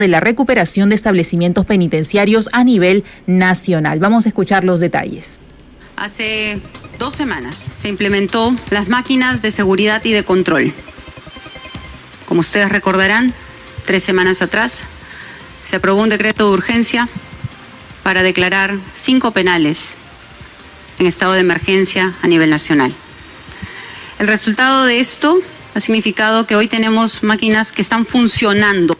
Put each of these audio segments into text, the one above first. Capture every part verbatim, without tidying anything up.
de la recuperación de establecimientos penitenciarios a nivel nacional. Vamos a escuchar los detalles. Hace dos semanas se implementó las máquinas de seguridad y de control. Como ustedes recordarán, tres semanas atrás se aprobó un decreto de urgencia para declarar cinco penales en estado de emergencia a nivel nacional. El resultado de esto ha significado que hoy tenemos máquinas que están funcionando,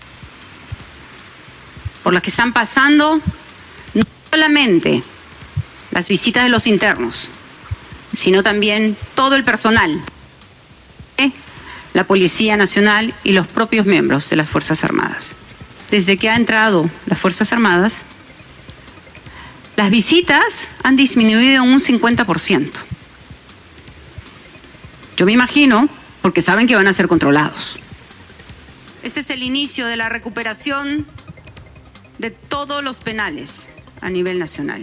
por las que están pasando no solamente las visitas de los internos, sino también todo el personal, ¿eh? la Policía Nacional y los propios miembros de las Fuerzas Armadas. Desde que ha entrado las Fuerzas Armadas, las visitas han disminuido en un cincuenta por ciento. Yo me imagino, porque saben que van a ser controlados. Este es el inicio de la recuperación de todos los penales a nivel nacional.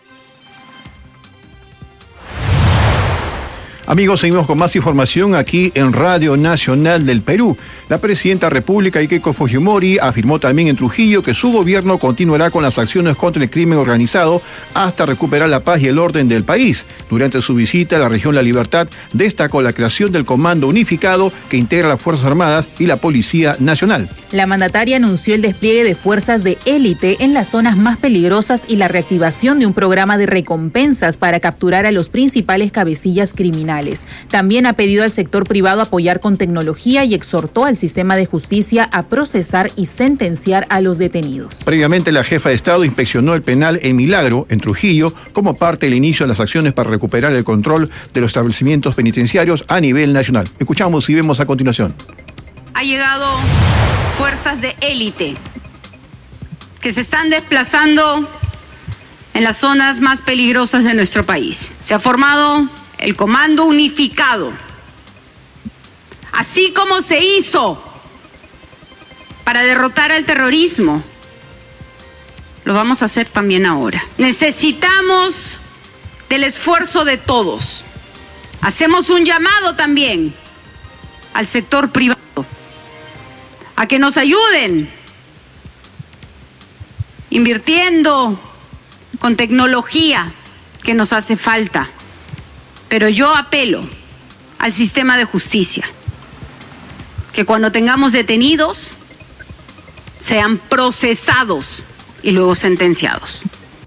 Amigos, seguimos con más información aquí en Radio Nacional del Perú. La presidenta de la República, Keiko Fujimori, afirmó también en Trujillo que su gobierno continuará con las acciones contra el crimen organizado hasta recuperar la paz y el orden del país. Durante su visita a la región La Libertad, destacó la creación del Comando Unificado que integra las Fuerzas Armadas y la Policía Nacional. La mandataria anunció el despliegue de fuerzas de élite en las zonas más peligrosas y la reactivación de un programa de recompensas para capturar a los principales cabecillas criminales. También ha pedido al sector privado apoyar con tecnología y exhortó al sistema de justicia a procesar y sentenciar a los detenidos. Previamente, la jefa de Estado inspeccionó el penal El Milagro, en Trujillo, como parte del inicio de las acciones para recuperar el control de los establecimientos penitenciarios a nivel nacional. Escuchamos y vemos a continuación. Ha llegado fuerzas de élite que se están desplazando en las zonas más peligrosas de nuestro país. Se ha formado el Comando Unificado, así como se hizo para derrotar al terrorismo, lo vamos a hacer también ahora. Necesitamos del esfuerzo de todos. Hacemos un llamado también al sector privado a que nos ayuden invirtiendo con tecnología que nos hace falta. Pero yo apelo al sistema de justicia, que cuando tengamos detenidos, sean procesados y luego sentenciados.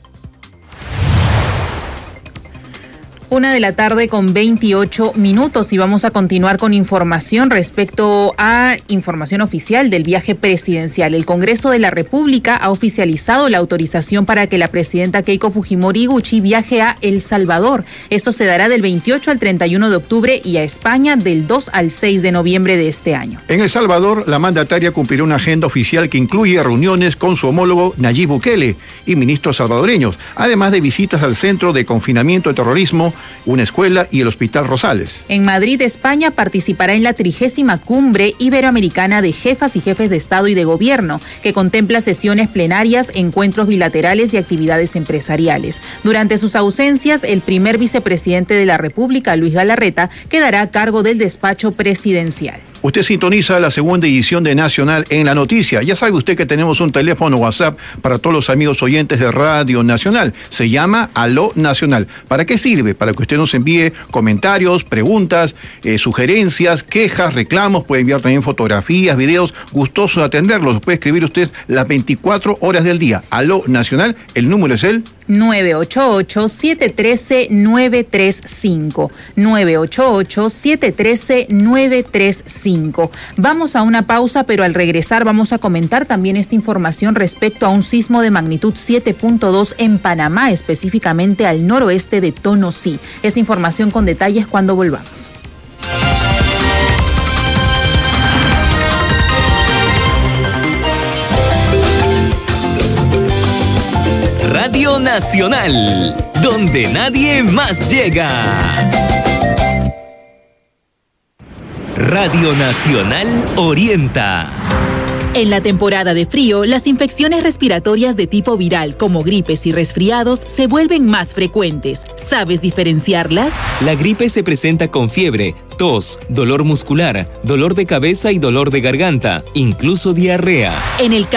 Una de la tarde con veintiocho minutos y vamos a continuar con información respecto a información oficial del viaje presidencial. El Congreso de la República ha oficializado la autorización para que la presidenta Keiko Fujimori Gucci viaje a El Salvador. Esto se dará del veintiocho al treinta y uno de octubre y a España del dos al seis de noviembre de este año. En El Salvador, la mandataria cumplirá una agenda oficial que incluye reuniones con su homólogo Nayib Bukele y ministros salvadoreños, además de visitas al Centro de Confinamiento de Terrorismo, una escuela y el Hospital Rosales. En Madrid, España, participará en la trigésima Cumbre Iberoamericana de Jefas y Jefes de Estado y de Gobierno, que contempla sesiones plenarias, encuentros bilaterales y actividades empresariales. Durante sus ausencias, el primer vicepresidente de la República, Luis Galarreta, quedará a cargo del despacho presidencial. Usted sintoniza la segunda edición de Nacional en la Noticia. Ya sabe usted que tenemos un teléfono WhatsApp para todos los amigos oyentes de Radio Nacional. Se llama Aló Nacional. ¿Para qué sirve? Para que usted nos envíe comentarios, preguntas, eh, sugerencias, quejas, reclamos. Puede enviar también fotografías, videos. Gustosos de atenderlos. Puede escribir usted las veinticuatro horas del día. Aló Nacional. El número es el nueve ocho ocho, siete uno tres, nueve tres cinco. nueve ocho ocho, siete uno tres, nueve tres cinco. Vamos a una pausa, pero al regresar vamos a comentar también esta información respecto a un sismo de magnitud siete punto dos en Panamá, específicamente al noroeste de Tonosí. Esta información con detalles cuando volvamos. Radio Nacional, donde nadie más llega. Radio Nacional orienta. En la temporada de frío, las infecciones respiratorias de tipo viral, como gripes y resfriados, se vuelven más frecuentes. ¿Sabes diferenciarlas? La gripe se presenta con fiebre, tos, dolor muscular, dolor de cabeza y dolor de garganta, incluso diarrea. En el